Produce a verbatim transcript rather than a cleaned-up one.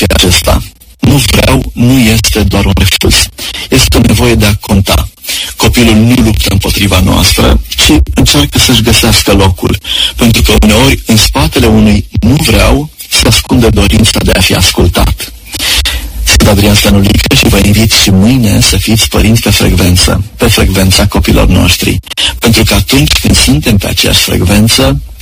acesta. Nu vreau nu este doar un refuz. Este o nevoie de a conta. Copilul nu luptă împotriva noastră, ci încearcă să-și găsească locul. Pentru că uneori, în spatele unui nu vreau, se ascunde dorința de a fi ascultat. Sunt Adrian Stănulică și vă invit și mâine să fiți părinți pe frecvență, pe frecvența copilor noștri. Pentru că atunci când suntem pe aceeași frecvență,